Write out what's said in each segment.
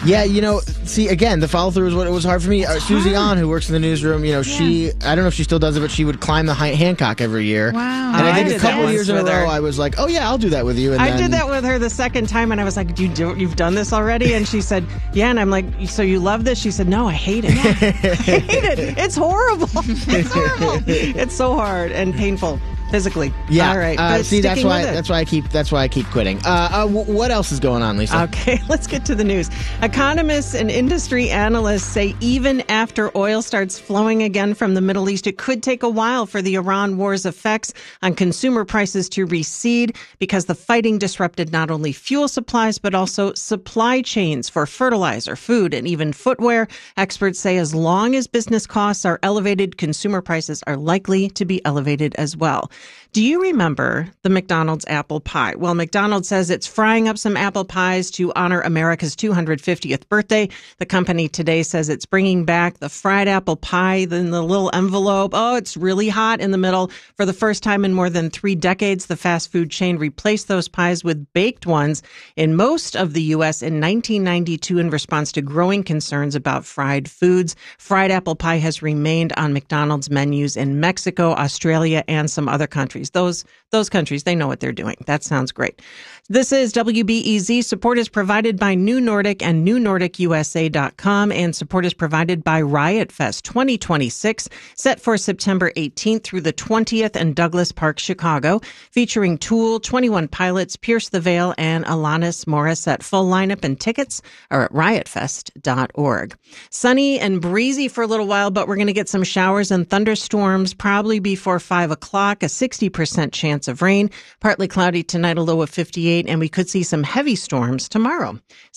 Yeah, see, again, the follow-through is what it was hard for me. Susie Ahn, who works in the newsroom, she, I don't know if she still does it, but she would climb the Hancock every year. Wow. And I think a couple of years in a row, I was like, oh, yeah, I'll do that with you. And I did that with her the second time, and I was like, you've done this already? And she said, yeah. And I'm like, so you love this? She said, no, I hate it. I hate it. It's horrible. It's horrible. It's so hard and painful. Physically. Yeah. All right. See, that's why I keep quitting. What else is going on, Lisa? Okay, let's get to the news. Economists and industry analysts say even after oil starts flowing again from the Middle East, it could take a while for the Iran war's effects on consumer prices to recede because the fighting disrupted not only fuel supplies, but also supply chains for fertilizer, food, and even footwear. Experts say as long as business costs are elevated, consumer prices are likely to be elevated as well. Do you remember the McDonald's apple pie? Well, McDonald's says it's frying up some apple pies to honor America's 250th birthday. The company today says it's bringing back the fried apple pie in the little envelope. Oh, it's really hot in the middle. For the first time in more than 3 decades, the fast food chain replaced those pies with baked ones in most of the U.S. in 1992 in response to growing concerns about fried foods. Fried apple pie has remained on McDonald's menus in Mexico, Australia, and some other countries. Those countries, they know what they're doing. That sounds great. This is WBEZ. Support is provided by New Nordic and NewNordicUSA.com, and support is provided by Riot Fest 2026, set for September 18th through the 20th in Douglas Park, Chicago, featuring Tool, 21 Pilots, Pierce the Veil, and Alanis Morissette. Full lineup and tickets are at riotfest.org. Sunny and breezy for a little while, but we're going to get some showers and thunderstorms probably before 5 o'clock, a 60% chance of rain, partly cloudy tonight, a low of 58. And we could see some heavy storms tomorrow.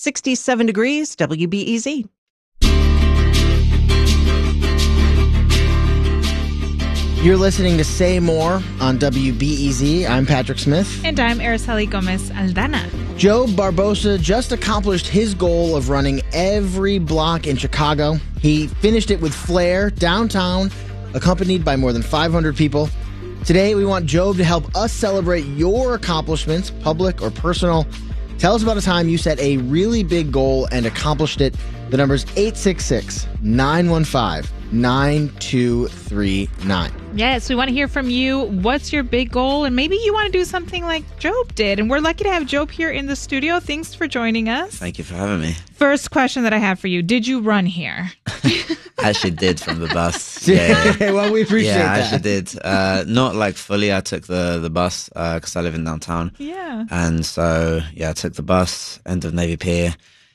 67 degrees, WBEZ. You're listening to Say More on WBEZ. I'm Patrick Smith. And I'm Araceli Gomez Aldana. Job Barbosa just accomplished his goal of running every block in Chicago. He finished it with flair downtown, accompanied by more than 500 people. Today, we want Job to help us celebrate your accomplishments, public or personal. Tell us about a time you set a really big goal and accomplished it. The number's 866-915-9239. Yes, we want to hear from you. What's your big goal? And maybe you want to do something like Job did. And we're lucky to have Job here in the studio. Thanks for joining us. Thank you for having me. First question that I have for you. Did you run here? I actually did from the bus. Yeah. Well, we appreciate that. Yeah, I actually did. Not like fully. I took the bus because I live in downtown. Yeah. And so, I took the bus, end of Navy Pier,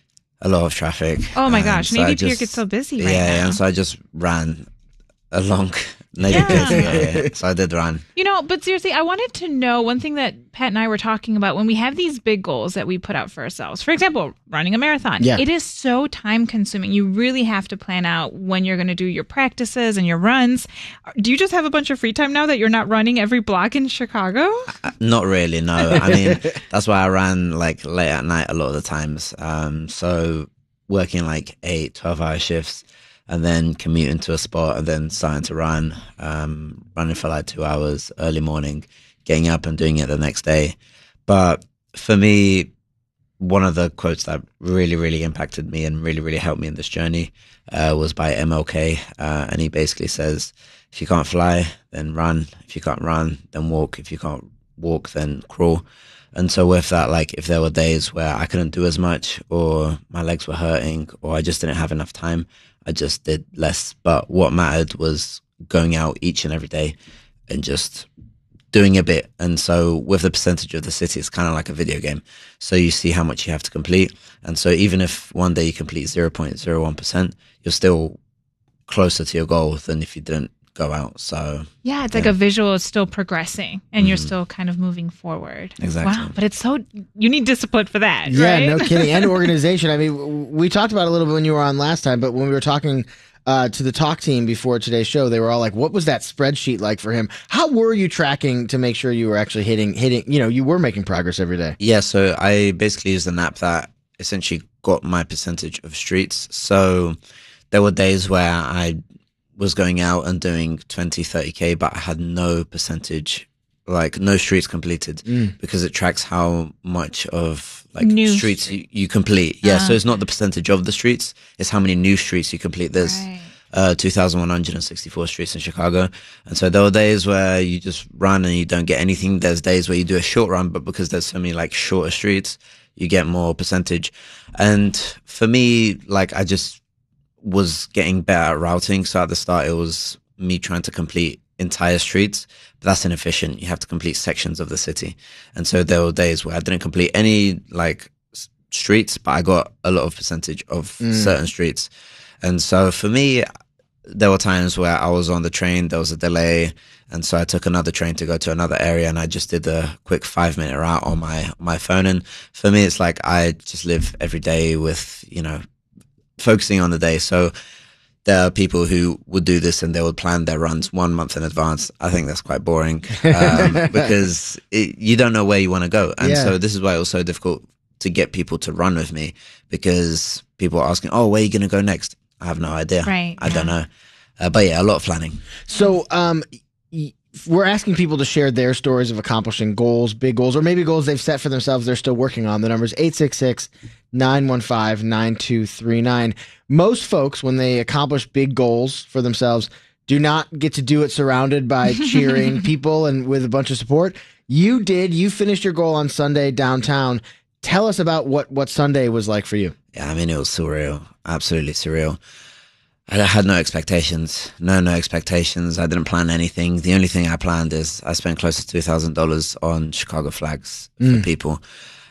a lot of traffic. Oh my gosh, Navy Pier gets so busy right now. Yeah, and so I just ran along Navy Pier. Yeah. So I did run. But seriously, I wanted to know one thing that Pat and I were talking about when we have these big goals that we put out for ourselves. For example, running a marathon. Yeah. It is so time consuming. You really have to plan out when you're going to do your practices and your runs. Do you just have a bunch of free time now that you're not running every block in Chicago? Not really, no. I mean, that's why I ran like late at night a lot of the times. So working like 8, 12-hour shifts, and then commuting to a spot and then starting to run, running for like 2 hours early morning, getting up and doing it the next day. But for me, one of the quotes that really, really impacted me and really, really helped me in this journey was by MLK. And he basically says, if you can't fly, then run. If you can't run, then walk. If you can't walk, then crawl. And so with that, like if there were days where I couldn't do as much or my legs were hurting or I just didn't have enough time, I just did less. But what mattered was going out each and every day and just doing a bit. And so with the percentage of the city, it's kind of like a video game. So you see how much you have to complete. And so even if one day you complete 0.01%, you're still closer to your goal than if you didn't go out. So yeah, it's like a visual is still progressing and you're still kind of moving forward. Exactly. Wow, but it's you need discipline for that. Yeah, right? no kidding. And organization. I mean, we talked about it a little bit when you were on last time, but when we were talking to the talk team before today's show, they were all like, what was that spreadsheet like for him? How were you tracking to make sure you were actually hitting, you were making progress every day? Yeah, so I basically used an app that essentially got my percentage of streets. So there were days where I was going out and doing 20, 30K, but I had no percentage like no streets completed because it tracks how much of like New streets you complete. Yeah, so it's not the percentage of the streets; it's how many new streets you complete. There's 2,164 streets in Chicago, and so there were days where you just run and you don't get anything. There's days where you do a short run, but because there's so many like shorter streets, you get more percentage. And for me, like I just was getting better at routing. So at the start, it was me trying to complete entire streets, but that's inefficient. You have to complete sections of the city. And so there were days where I didn't complete any like streets, but I got a lot of percentage of certain streets. And so for me, there were times where I was on the train, there was a delay, and so I took another train to go to another area, and I just did the quick 5-minute route on my phone. And for me, it's like I just live every day with, you know, focusing on the day. So there are people who would do this and they would plan their runs 1 month in advance. I think that's quite boring because you don't know where you want to go. And so this is why it was so difficult to get people to run with me, because people are asking, oh, where are you going to go next? I have no idea. Right. I don't know. But yeah, a lot of planning. So we're asking people to share their stories of accomplishing goals, big goals, or maybe goals they've set for themselves they're still working on. The number is 866-915-9239. Most folks, when they accomplish big goals for themselves, do not get to do it surrounded by cheering people and with a bunch of support. You did. You finished your goal on Sunday downtown. Tell us about what Sunday was like for you. Yeah, I mean, it was surreal. Absolutely surreal. I had no expectations. No expectations. I didn't plan anything. The only thing I planned is I spent close to $2,000 on Chicago flags for people.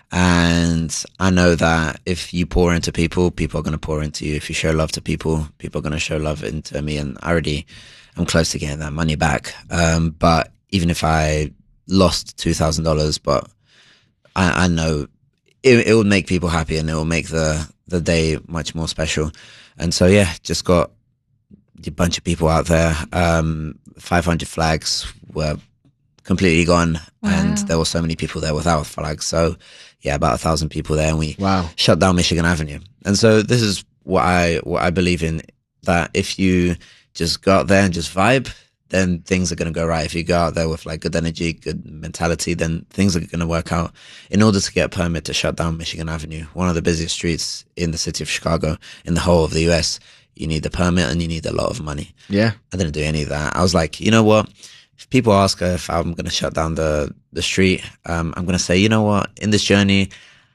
And I know that if you pour into people, people are going to pour into you. If you show love to people, people are going to show love into me. And I'm close to getting that money back. But even if I lost $2,000, but I know it would make people happy and it will make the day much more special. And so, yeah, just got a bunch of people out there. 500 flags were completely gone. Wow. And there were so many people there without flags. So, yeah, about 1,000 people there. And we shut down Michigan Avenue. And so this is what I believe in, that if you just go out there and just vibe, then things are going to go right. If you go out there with like good energy, good mentality, then things are going to work out. In order to get a permit to shut down Michigan Avenue, one of the busiest streets in the city of Chicago, in the whole of the US, you need a permit and you need a lot of money. Yeah. I didn't do any of that. I was like, you know what? If people ask if I'm going to shut down the street, I'm going to say, you know what? In this journey,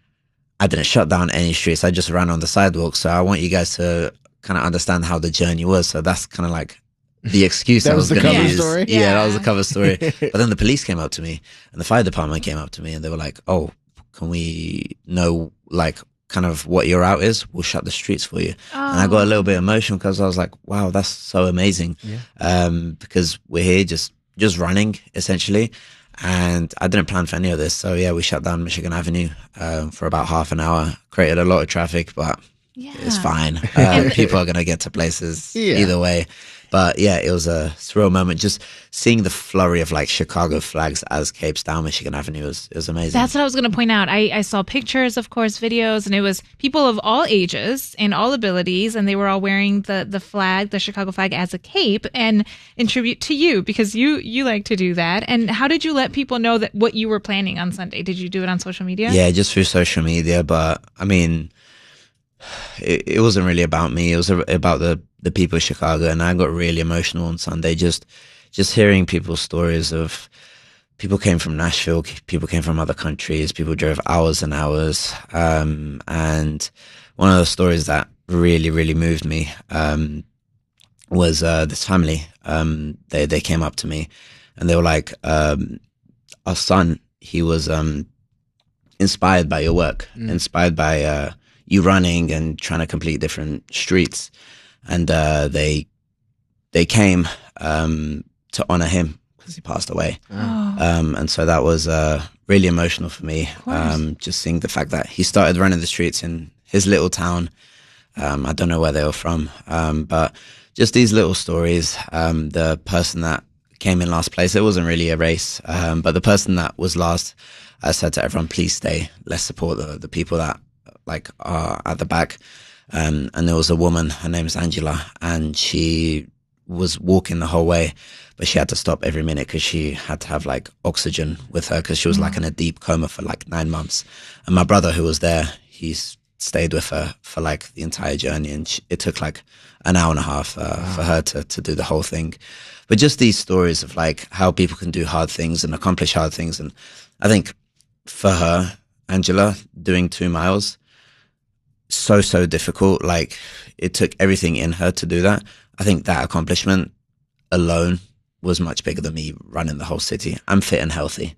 I didn't shut down any streets. I just ran on the sidewalk. So I want you guys to kind of understand how the journey was. So that's kind of like the excuse that was the cover use. Story? Yeah, that was the cover story. But then the police came up to me and the fire department came up to me and they were like, oh, can we know like kind of what your route is? We'll shut the streets for you. Oh. And I got a little bit emotional because I was like, wow, that's so amazing. Yeah. Because we're here just running essentially. And I didn't plan for any of this. So yeah, we shut down Michigan Avenue for about half an hour, created a lot of traffic, but it's fine. People are going to get to places either way. But yeah, it was a surreal moment. Just seeing the flurry of like Chicago flags as capes down Michigan Avenue was amazing. That's what I was going to point out. I saw pictures, of course, videos, and it was people of all ages and all abilities, and they were all wearing the flag, the Chicago flag, as a cape, and in tribute to you, because you like to do that. And how did you let people know that what you were planning on Sunday? Did you do it on social media? Yeah, just through social media. But I mean, it wasn't really about me. It was about the people of Chicago, and I got really emotional on Sunday just hearing people's stories of people came from Nashville, people came from other countries, people drove hours and hours. And one of the stories that really, really moved me was this family. They came up to me and they were like, our son, he was inspired by your work, inspired by you running and trying to complete different streets. And they came to honor him because he passed away. Oh. And so that was really emotional for me. Just seeing the fact that he started running the streets in his little town. I don't know where they were from, but just these little stories. The person that came in last place, it wasn't really a race, but the person that was last, I said to everyone, please stay. Let's support the people that like are at the back. And there was a woman, her name's Angela, and she was walking the whole way, but she had to stop every minute because she had to have like oxygen with her because she was like in a deep coma for like 9 months. And my brother, who was there, he's stayed with her for like the entire journey, and it took like an hour and a half for her to do the whole thing. But just these stories of like how people can do hard things and accomplish hard things. And I think for her, Angela, doing 2 miles, so difficult. Like it took everything in her to do that. I think that accomplishment alone was much bigger than me running the whole city. I'm fit and healthy.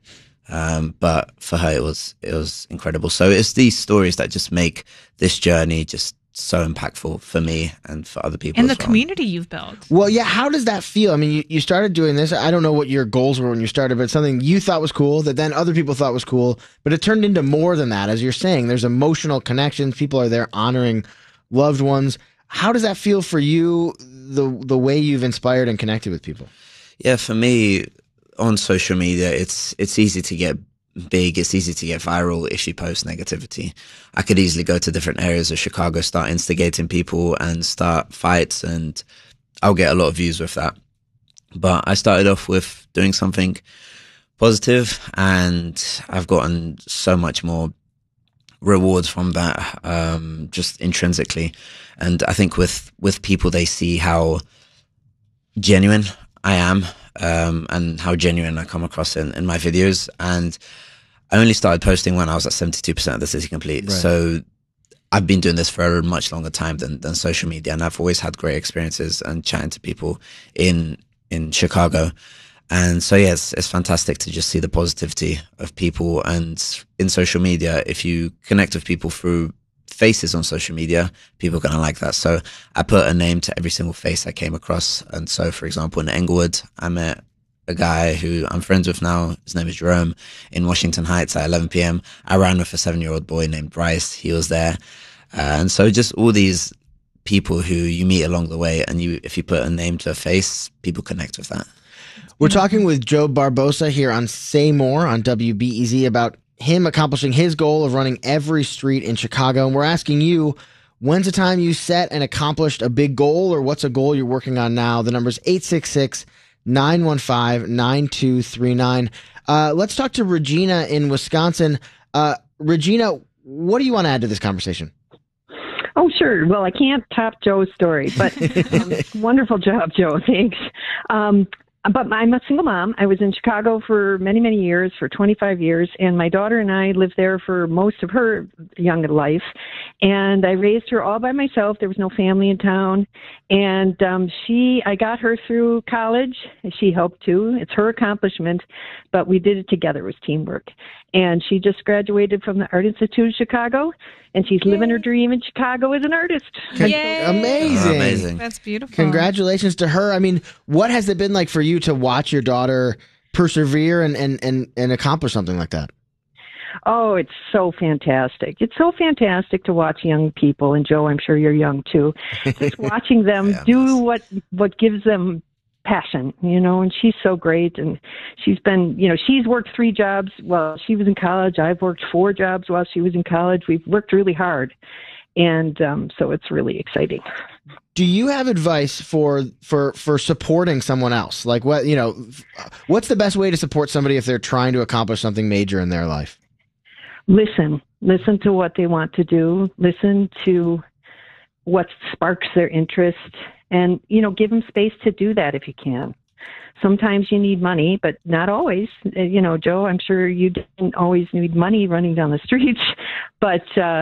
But for her, it was incredible. So it's these stories that just make this journey just so impactful for me and for other people. And the as well. community you've built. Well, yeah. How does that feel? I mean, you started doing this. I don't know what your goals were when you started, but it's something you thought was cool that then other people thought was cool, but it turned into more than that. As you're saying, there's emotional connections. People are there honoring loved ones. How does that feel for you, the way you've inspired and connected with people? Yeah, for me, on social media, it's easy to get big. It's easy to get viral if you post negativity. I could easily go to different areas of Chicago, start instigating people and start fights, and I'll get a lot of views with that. But I started off with doing something positive, and I've gotten so much more rewards from that, just intrinsically. And I think with people, they see how genuine I am, and how genuine I come across in my videos. And I only started posting when I was at 72% of the city complete. Right. So I've been doing this for a much longer time than social media. And I've always had great experiences and chatting to people in Chicago. And so, yes, it's fantastic to just see the positivity of people. And in social media, if you connect with people through faces on social media, people are going to like that. So I put a name to every single face I came across. And so, for example, in Englewood, I met a guy who I'm friends with now. His name is Jerome. In Washington Heights at 11 p.m., I ran with a 7-year-old boy named Bryce. He was there. And so just all these people who you meet along the way, and if you put a name to a face, people connect with that. We're talking with Joe Barbosa here on Say More on WBEZ about him accomplishing his goal of running every street in Chicago. And we're asking you, when's the time you set and accomplished a big goal, or what's a goal you're working on now? The number's 866-915-9239. Let's talk to Regina in Wisconsin. Regina, what do you want to add to this conversation? Oh, sure. Well, I can't top Joe's story, but wonderful job, Joe. Thanks. But I'm a single mom. I was in Chicago for many, many years, for 25 years, and my daughter and I lived there for most of her young life. And I raised her all by myself. There was no family in town. And I got her through college. She helped too. It's her accomplishment, but we did it together. It was teamwork. And she just graduated from the Art Institute of Chicago, and she's living her dream in Chicago as an artist. Yay. Amazing. Amazing. That's beautiful. Congratulations to her. I mean, what has it been like for you to watch your daughter persevere and accomplish something like that? Oh, it's so fantastic. It's so fantastic to watch young people, and Joe, I'm sure you're young too, just watching them do what gives them passion, and she's so great. And she's been, she's worked 3 jobs while she was in college. I've worked 4 jobs while she was in college. We've worked really hard. And so it's really exciting. Do you have advice for supporting someone else? Like what's the best way to support somebody if they're trying to accomplish something major in their life? Listen to what they want to do. Listen to what sparks their interest, and, give them space to do that if you can. Sometimes you need money, but not always. Joe, I'm sure you didn't always need money running down the streets, but,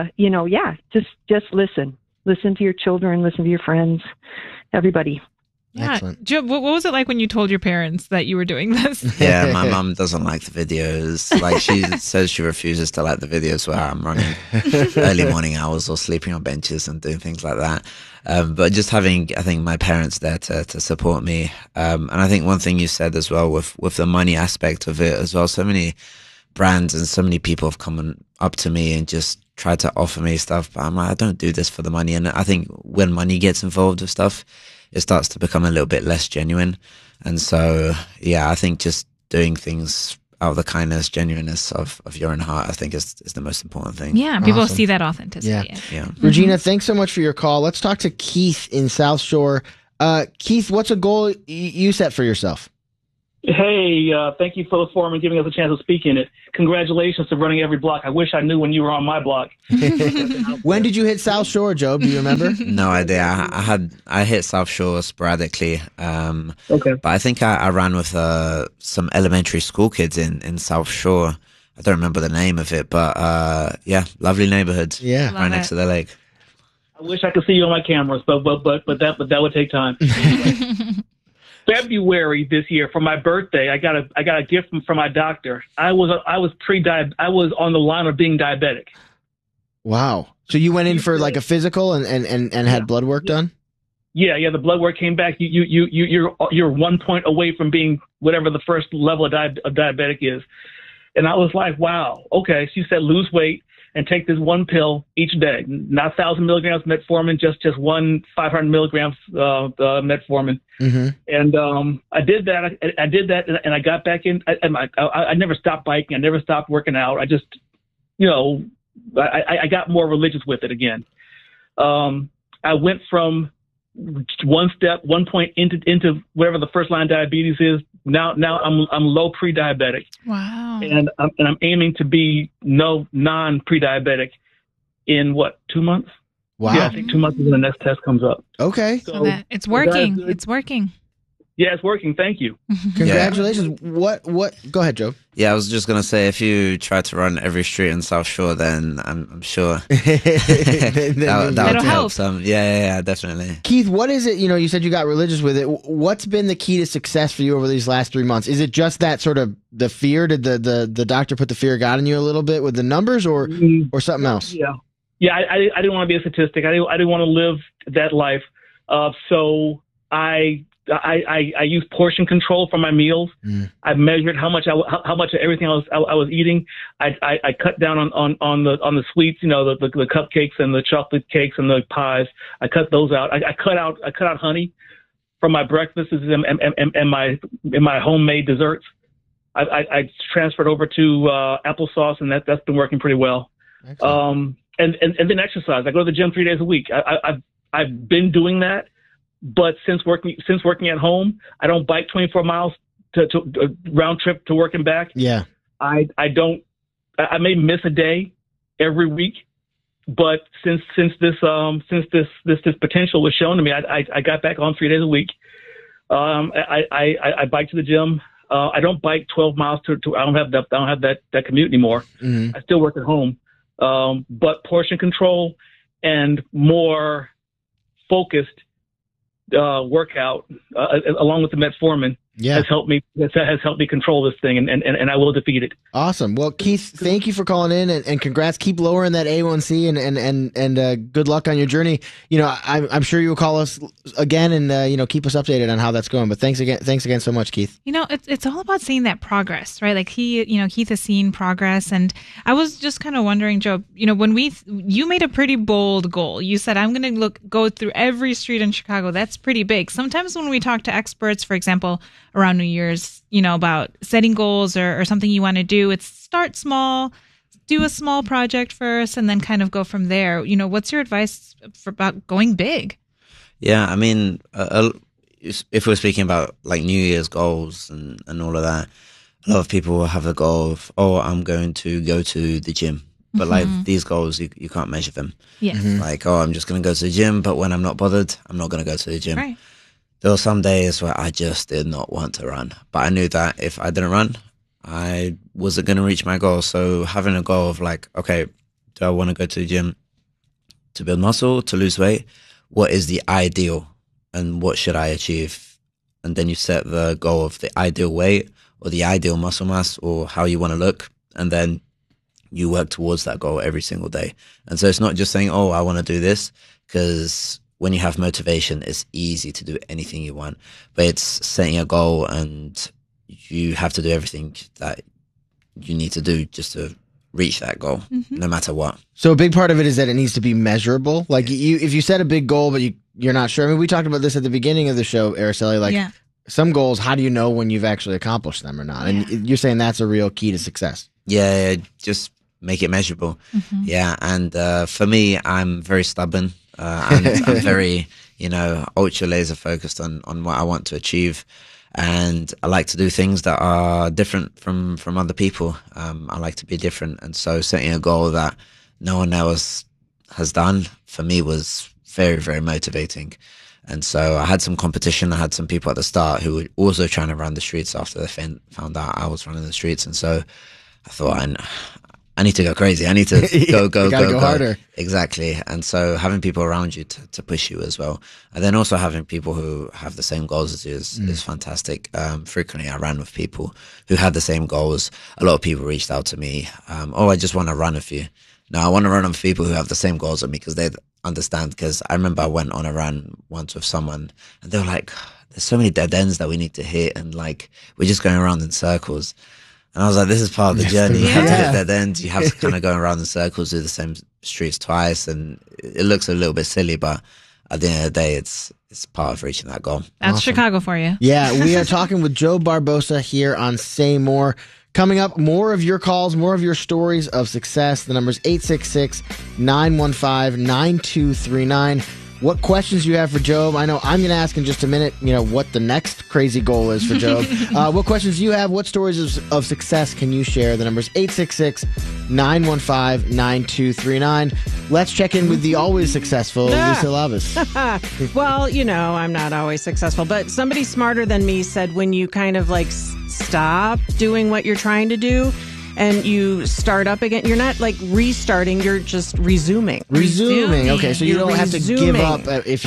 just listen. Listen to your children, listen to your friends, everybody. Yeah. Excellent. Joe, what was it like when you told your parents that you were doing this? Yeah, my mum doesn't like the videos. Like, she says she refuses to like the videos where I'm running early morning hours or sleeping on benches and doing things like that. But just having, I think, my parents there to support me. And I think one thing you said as well with the money aspect of it as well, so many brands and so many people have come up to me and just tried to offer me stuff. But I'm like, I don't do this for the money. And I think when money gets involved with stuff, it starts to become a little bit less genuine. And so, yeah, I think just doing things out of the kindness, genuineness of your own heart, I think is the most important thing. Yeah, people Awesome. see that authenticity. Yeah. Regina, thanks so much for your call. Let's talk to Keith in South Shore. Keith, what's a goal you set for yourself? Hey, thank you for the forum and giving us a chance to speak in it. Congratulations to running every block. I wish I knew when you were on my block. When did you hit South Shore, Joe? Do you remember? No idea. I hit South Shore sporadically. Okay. But I think I ran with some elementary school kids in South Shore. I don't remember the name of it, but yeah, lovely neighborhood. Yeah, right next to the lake. I wish I could see you on my cameras, but that would take time. February this year for my birthday, I got a gift from my doctor. I was on the line of being diabetic. Wow. So you went in for like a physical and had blood work done? Yeah. The blood work came back. You're 1 point away from being whatever the first level of diabetic is. And I was like, wow, okay. She said, lose weight and take this one pill each day, not 1,000 milligrams metformin, just one 500 milligrams metformin. Mm-hmm. And I did that. I did that, and I got back in. I never stopped biking. I never stopped working out. I just, I got more religious with it again. I went from 1 point into whatever the first line diabetes is. Now I'm low pre-diabetic. Wow. And I'm aiming to be non pre-diabetic in 2 months? Wow. Yeah, I think 2 months is when the next test comes up. Okay. So that it's working. It's working. Yeah, it's working. Thank you. Congratulations. Yeah. What? Go ahead, Joe. Yeah, I was just going to say, if you try to run every street in South Shore, then I'm sure that would help some. Yeah, definitely. Keith, what is it? You said you got religious with it. What's been the key to success for you over these last 3 months? Is it just that sort of the fear? Did the doctor put the fear of God in you a little bit with the numbers or something else? Yeah. I didn't want to be a statistic. I didn't want to live that life. So I use portion control for my meals. I measured how much of everything I was eating. I cut down on the sweets, the cupcakes and the chocolate cakes and the pies. I cut those out. I cut out honey from my breakfasts and my homemade desserts. I transferred over to applesauce, and that's been working pretty well. And then exercise. I go to the gym 3 days a week. I've been doing that. But since working at home, I don't bike 24 miles to round trip to work and back. Yeah. I may miss a day every week, but since this potential was shown to me, I got back on 3 days a week. I bike to the gym. I don't bike 12 miles to I don't have that commute anymore. Mm-hmm. I still work at home. But portion control and more focused workout along with the metformin has helped me control this thing, and I will defeat it. Awesome. Well, Keith, thank you for calling in, and congrats. Keep lowering that A1C, and good luck on your journey. I'm sure you will call us again and keep us updated on how that's going. But thanks again so much, Keith. It's all about seeing that progress, right? Like Keith has seen progress, and I was just kind of wondering, Joe, when you made a pretty bold goal. You said, I'm going to go through every street in Chicago. That's pretty big. Sometimes when we talk to experts, for example, around New Year's, about setting goals or something you want to do, it's start small, do a small project first, and then kind of go from there. What's your advice about going big? Yeah, I mean, if we're speaking about like New Year's goals and all of that, a lot of people will have the goal of, I'm going to go to the gym. But like these goals, you can't measure them. Yes. Mm-hmm. Like, I'm just going to go to the gym, but when I'm not bothered, I'm not going to go to the gym. Right. There were some days where I just did not want to run, but I knew that if I didn't run, I wasn't going to reach my goal. So having a goal of like, okay, do I want to go to the gym to build muscle, to lose weight? What is the ideal and what should I achieve? And then you set the goal of the ideal weight or the ideal muscle mass or how you want to look. And then you work towards that goal every single day. And so it's not just saying, I want to do this, because when you have motivation, it's easy to do anything you want, but it's setting a goal and you have to do everything that you need to do just to reach that goal, no matter what. So a big part of it is that it needs to be measurable. Like if you set a big goal, but you're not sure. I mean, we talked about this at the beginning of the show, Araceli, some goals, how do you know when you've actually accomplished them or not? And you're saying that's a real key to success. Yeah, just make it measurable. Yeah. And for me, I'm very stubborn. I'm very, ultra laser focused on what I want to achieve. And I like to do things that are different from other people. I like to be different. And so setting a goal that no one else has done for me was very, very motivating. And so I had some competition. I had some people at the start who were also trying to run the streets after they found out I was running the streets. And so I thought, I need to go crazy. I need to go harder. Exactly. And so having people around you to push you as well. And then also having people who have the same goals as you is fantastic. Frequently I ran with people who had the same goals. A lot of people reached out to me. I just want to run with you. No, I want to run with people who have the same goals as me because they understand. Because I remember I went on a run once with someone and they were like, there's so many dead ends that we need to hit. And like, we're just going around in circles. And I was like, this is part of the journey. You have to hit dead ends. You have to kind of go around in circles, do the same streets twice. And it looks a little bit silly, but at the end of the day, it's part of reaching that goal. That's awesome. Chicago for you. Yeah, we are talking with Joe Barbosa here on Say More. Coming up, more of your calls, more of your stories of success. The number's 866-915-9239. What questions you have for Job? I know I'm going to ask in just a minute, what the next crazy goal is for Job. What questions do you have? What stories of success can you share? The number's 866-915-9239. Let's check in with the always successful Lisa Lavas. Well, I'm not always successful, but somebody smarter than me said when you kind of like stop doing what you're trying to do and you start up again, you're not like restarting, you're just resuming. Okay, so you don't have to give up if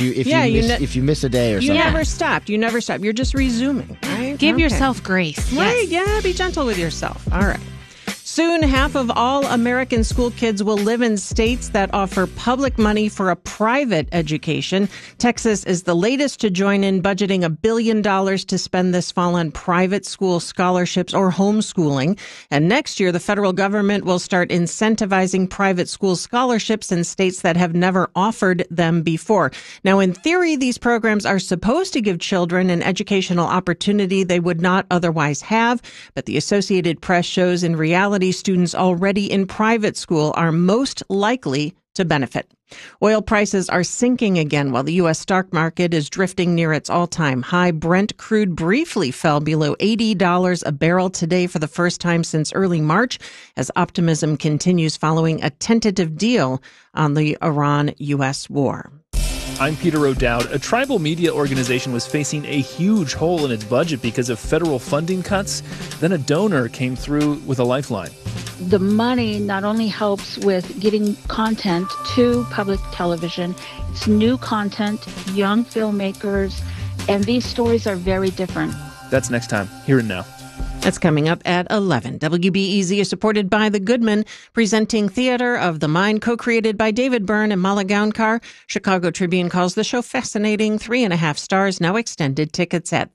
you miss a day or something. You never stopped. You're just resuming, right? Give yourself grace. Right, yeah, be gentle with yourself. All right. Soon, half of all American school kids will live in states that offer public money for a private education. Texas is the latest to join in, budgeting $1 billion to spend this fall on private school scholarships or homeschooling. And next year, the federal government will start incentivizing private school scholarships in states that have never offered them before. Now, in theory, these programs are supposed to give children an educational opportunity they would not otherwise have. But the Associated Press shows in reality, students already in private school are most likely to benefit. Oil prices are sinking again while the U.S. stock market is drifting near its all-time high. Brent crude briefly fell below $80 a barrel today for the first time since early March as optimism continues following a tentative deal on the Iran-U.S. war. I'm Peter O'Dowd. A tribal media organization was facing a huge hole in its budget because of federal funding cuts. Then a donor came through with a lifeline. The money not only helps with getting content to public television, it's new content, young filmmakers, and these stories are very different. That's next time, here and now. That's coming up at 11. WBEZ is supported by The Goodman, presenting Theater of the Mind, co-created by David Byrne and Mala Gaunkar. Chicago Tribune calls the show fascinating, 3.5 stars, now extended. Tickets at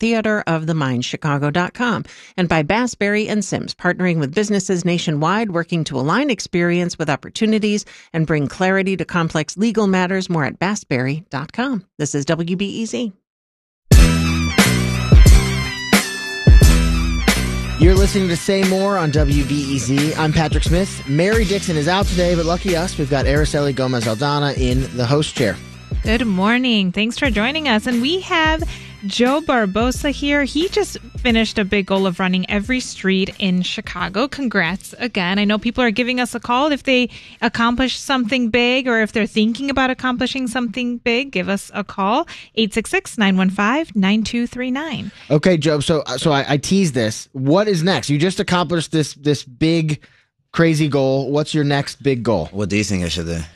theaterofthemindchicago.com. And by Bassberry and Sims, partnering with businesses nationwide, working to align experience with opportunities and bring clarity to complex legal matters. More at bassberry.com. This is WBEZ. You're listening to Say More on WBEZ. I'm Patrick Smith. Mary Dixon is out today, but lucky us, we've got Araceli Gomez-Aldana in the host chair. Good morning. Thanks for joining us. And we have Joe Barbosa here. He just finished a big goal of running every street in Chicago. Congrats again. I know people are giving us a call if they accomplish something big or if they're thinking about accomplishing something big. Give us a call, 866-915-9239. Okay, Joe. So I teased this. What is next? You just accomplished this big crazy goal. What's your next big goal? What do you think I should do?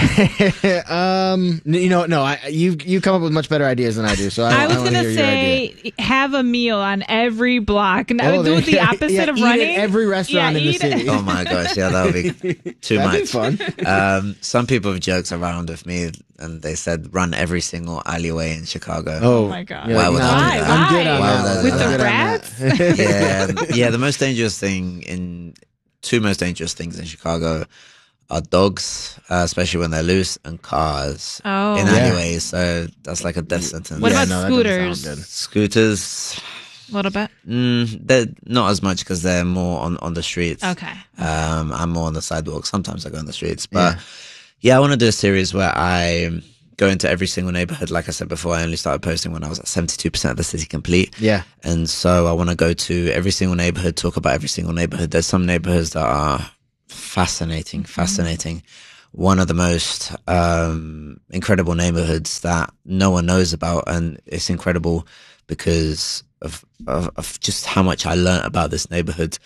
You come up with much better ideas than I do. So I was going to say have a meal on every block, and I would do the opposite of running. Eat at every restaurant in the city. Oh my gosh, yeah, that would be too much. That'd be fun. Some people have joked around with me, and they said run every single alleyway in Chicago. Oh my god! Why would I do that? I'm good on that. With the rats? Yeah. The most dangerous thing two most dangerous things in Chicago are dogs, especially when they're loose, and cars in alleyways. So that's like a death sentence. What about scooters? Scooters, a little bit. They're not as much because they're more on the streets. Okay. I'm more on the sidewalk. Sometimes I go on the streets, but I want to do a series where I go into every single neighborhood. Like I said before, I only started posting when I was at 72% of the city complete. Yeah. And so I want to go to every single neighborhood, talk about every single neighborhood. There's some neighborhoods that are fascinating. One of the most incredible neighborhoods that no one knows about. And it's incredible because of just how much I learned about this neighborhood.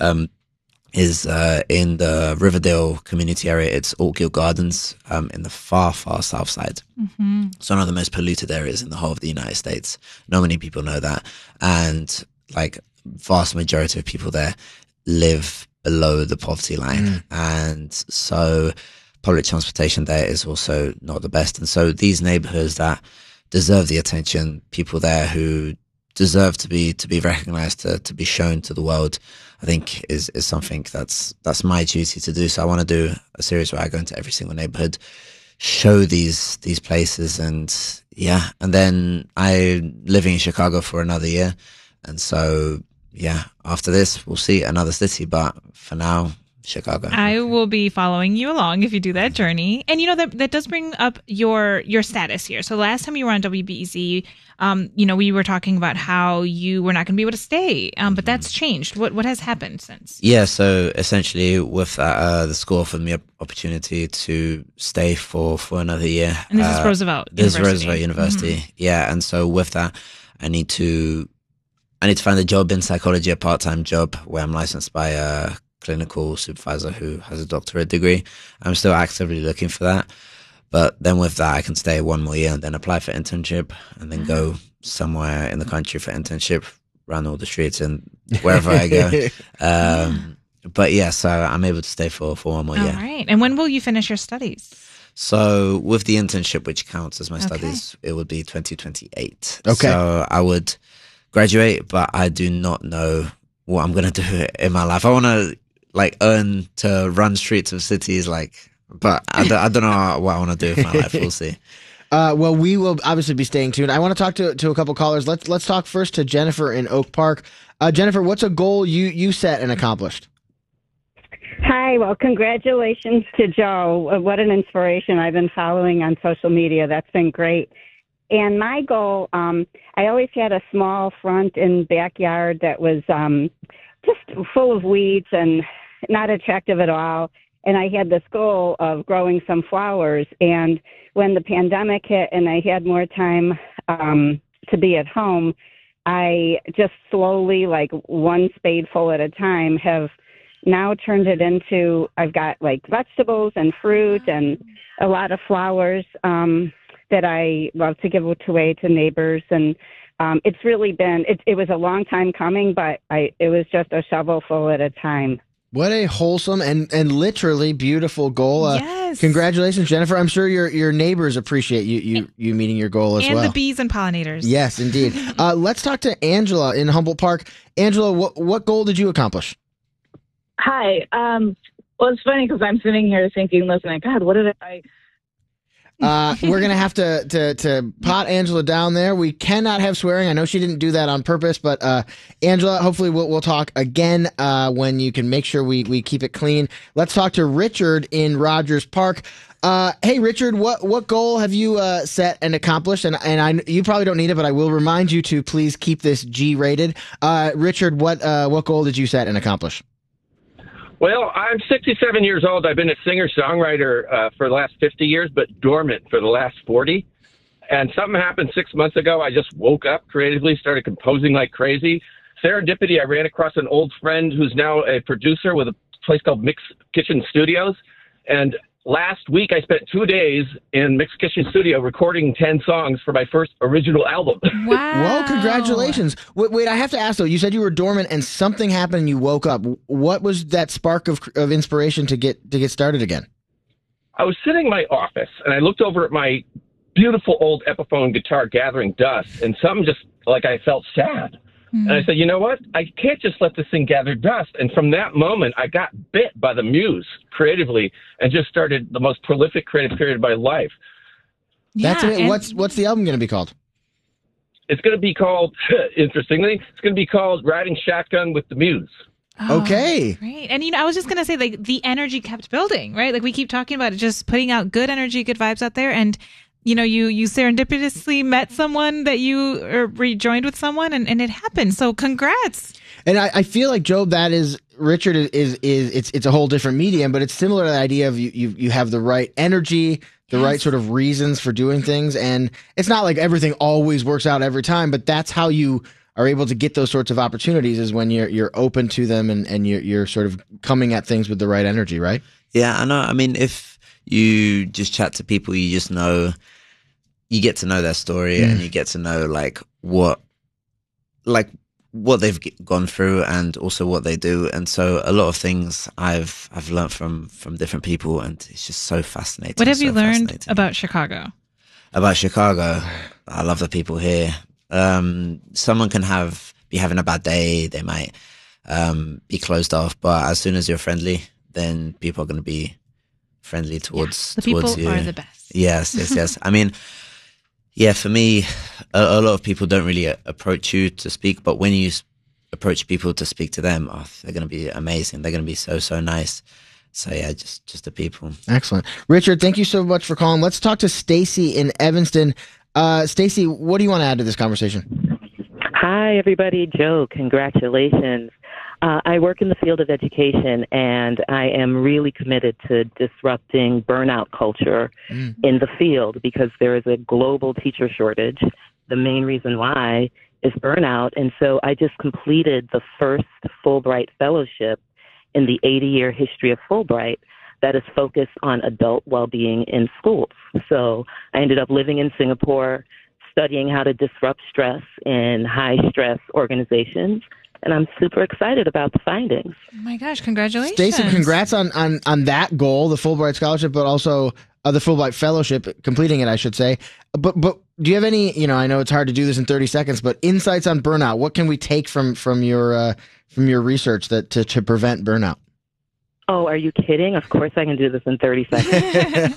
Is in the Riverdale community area. It's Oakville Gardens in the far south side. Mm-hmm. It's one of the most polluted areas in the whole of the United States. Not many people know that. And like vast majority of people there live below the poverty line. And so public transportation there is also not the best. And so these neighborhoods that deserve the attention, people there who deserve to be recognized, to be shown to the world, I think is something that's my duty to do. So I want to do a series where I go into every single neighborhood, show these places, and then I living in Chicago for another year. And so after this we'll see another city, but for now, Chicago. I will be following you along if you do that journey. And that does bring up your status here. So last time you were on WBEZ, we were talking about how you were not going to be able to stay, but that's changed. What has happened since? Yeah, so essentially with that, the school offered me an opportunity to stay for another year. And this is Roosevelt University. This is Roosevelt University. Mm-hmm. Yeah, and so with that, I need to find a job in psychology, a part-time job where I'm licensed by a clinical supervisor who has a doctorate degree. I'm still actively looking for that. But then with that, I can stay one more year and then apply for internship and then go somewhere in the country for internship, run all the streets and wherever I go. But yeah, so I'm able to stay for one more year. All right. And when will you finish your studies? So with the internship, which counts as my studies, it would be 2028. Okay. So I would graduate, but I do not know what I'm going to do in my life. I want to earn to run streets of cities, but I don't know what I want to do with my life. We'll see. Well, we will obviously be staying tuned. I want to talk to a couple callers. Let's talk first to Jennifer in Oak Park. Jennifer, what's a goal you set and accomplished? Hi, well, congratulations to Joe. What an inspiration. I've been following on social media. That's been great. And my goal, I always had a small front and backyard that was just full of weeds and not attractive at all. And I had this goal of growing some flowers. And when the pandemic hit and I had more time to be at home, I just slowly, one spadeful at a time, have now turned it into, I've got vegetables and fruit and a lot of flowers that I love to give away to neighbors. And it's really been, it was a long time coming, but it was just a shovelful at a time. What a wholesome and literally beautiful goal. Yes. Congratulations, Jennifer. I'm sure your neighbors appreciate you meeting your goal as well. And the bees and pollinators. Yes, indeed. Let's talk to Angela in Humboldt Park. Angela, what goal did you accomplish? Hi. Well, it's funny because I'm sitting here thinking, listen, God, what did I... We're going to have to pot Angela down there. We cannot have swearing. I know she didn't do that on purpose, but Angela, hopefully we'll talk again when you can make sure we keep it clean. Let's talk to Richard in Rogers Park. Hey, Richard, what goal have you set and accomplished? And you probably don't need it, but I will remind you to please keep this G-rated. Richard, what goal did you set and accomplish? Well, I'm 67 years old. I've been a singer-songwriter for the last 50 years, but dormant for the last 40. And something happened 6 months ago. I just woke up creatively, started composing like crazy. Serendipity, I ran across an old friend who's now a producer with a place called Mix Kitchen Studios. And last week, I spent 2 days in Mix Kitchen Studio recording 10 songs for my first original album. Wow. Well, congratulations. Wait, I have to ask, though. You said you were dormant and something happened and you woke up. What was that spark of inspiration to get started again? I was sitting in my office, and I looked over at my beautiful old Epiphone guitar gathering dust, and something just, I felt sad. And I said, you know what? I can't just let this thing gather dust. And from that moment, I got bit by the muse creatively and just started the most prolific creative period of my life. Yeah, That's it. What's the album going to be called? It's going to be called, interestingly, it's going to be called Riding Shotgun with the Muse. Oh, okay. Great. And, I was just going to say, the energy kept building, right? We keep talking about it, just putting out good energy, good vibes out there. And you serendipitously met someone that you rejoined with someone and it happened. So congrats. And I feel like, Job, that is, Richard is it's a whole different medium, but it's similar to the idea of you have the right energy, the right sort of reasons for doing things. And it's not like everything always works out every time, but that's how you are able to get those sorts of opportunities, is when you're open to them and you're sort of coming at things with the right energy, right? Yeah, I know. I mean, if you just chat to people, you just know, you get to know their story and you get to know what they've gone through and also what they do. And so a lot of things I've learned from different people, and it's just so fascinating. What have you learned about Chicago? About Chicago, I love the people here. Someone can be having a bad day. They might be closed off, but as soon as you're friendly, then people are going to be friendly towards the people you. are the best. Yes. I mean, yeah, for me, a lot of people don't really approach you to speak, but when you approach people to speak to them, they're going to be amazing. They're going to be so nice. So yeah, just the people. Excellent. Richard, thank you so much for calling. Let's talk to Stacy in Evanston. Stacy, what do you want to add to this conversation? Hi, everybody. Joe, congratulations. I work in the field of education, and I am really committed to disrupting burnout culture in the field, because there is a global teacher shortage. The main reason why is burnout. And so I just completed the first Fulbright Fellowship in the 80-year history of Fulbright that is focused on adult well-being in schools. So I ended up living in Singapore, studying how to disrupt stress in high-stress organizations. And I'm super excited about the findings. Oh my gosh, congratulations. Stacy, congrats on that goal, the Fulbright Scholarship, but also the Fulbright Fellowship, completing it, I should say. But do you have any, I know it's hard to do this in 30 seconds, but insights on burnout? What can we take from your research to prevent burnout? Oh, are you kidding? Of course I can do this in 30 seconds.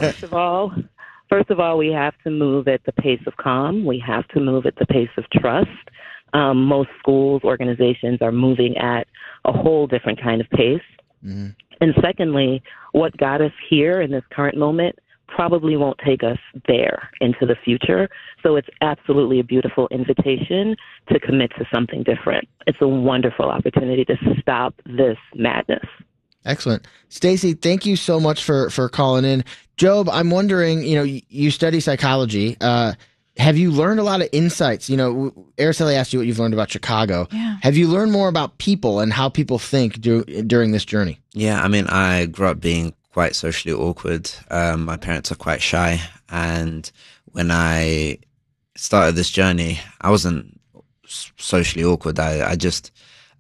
First of all, we have to move at the pace of calm. We have to move at the pace of trust. Most schools, organizations are moving at a whole different kind of pace. Mm-hmm. And secondly, what got us here in this current moment probably won't take us there into the future. So it's absolutely a beautiful invitation to commit to something different. It's a wonderful opportunity to stop this madness. Excellent. Stacy, thank you so much for calling in. Job, I'm wondering, you study psychology. Have you learned a lot of insights? Araceli asked you what you've learned about Chicago. Yeah. Have you learned more about people and how people think during this journey? Yeah, I mean, I grew up being quite socially awkward. My parents are quite shy. And when I started this journey, I wasn't socially awkward. I just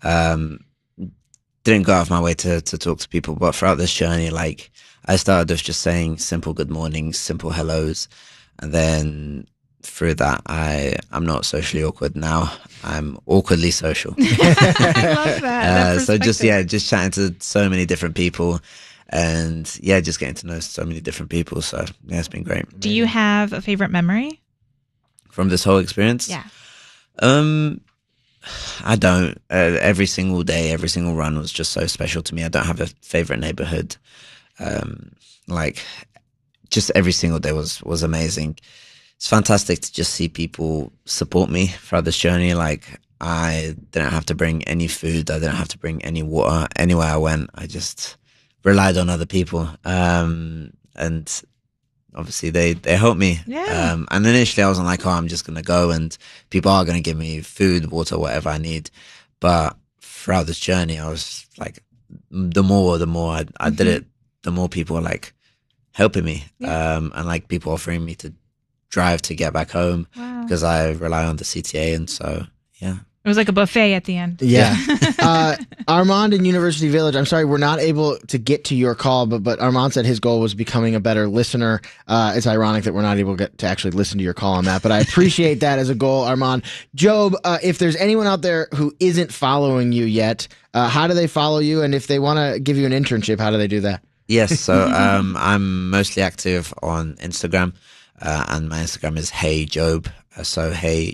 didn't go out of my way to talk to people. But throughout this journey, I started with just saying simple good mornings, simple hellos. And then through that, I'm not socially awkward now. I'm awkwardly social. I love that. So just chatting to so many different people, and just getting to know so many different people. So it's been great. Do you have a favorite memory from this whole experience? Yeah. I don't. Every single day, every single run was just so special to me. I don't have a favorite neighborhood. Just every single day was amazing. It's fantastic to just see people support me throughout this journey. I didn't have to bring any food. I didn't have to bring any water. Anywhere I went, I just relied on other people. And obviously they helped me. Yeah. And initially I wasn't like, I'm just going to go and people are going to give me food, water, whatever I need. But throughout this journey, I was like, the more I did it, the more people were helping me. Yeah. And people offering me to drive to get back home because I rely on the CTA. And so, yeah. It was like a buffet at the end. Yeah. Armand in University Village, I'm sorry, we're not able to get to your call, but Armand said his goal was becoming a better listener. It's ironic that we're not able to actually listen to your call on that, but I appreciate that as a goal, Armand. Job, if there's anyone out there who isn't following you yet, how do they follow you? And if they want to give you an internship, how do they do that? Yes, so I'm mostly active on Instagram. And my Instagram is Hey Job. So Hey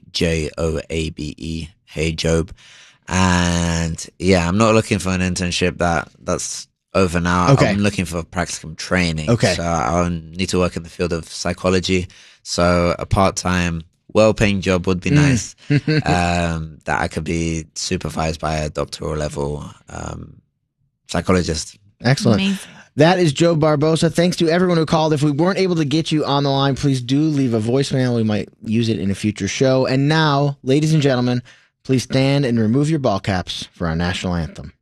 JOABE. Hey Job. And I'm not looking for an internship. That's over now. Okay. I'm looking for practicum training. Okay. So I need to work in the field of psychology. So a part-time, well-paying job would be nice. That I could be supervised by a doctoral level psychologist. Excellent. Amazing. That is Joe Barbosa. Thanks to everyone who called. If we weren't able to get you on the line, please do leave a voicemail. We might use it in a future show. And now, ladies and gentlemen, please stand and remove your ball caps for our national anthem.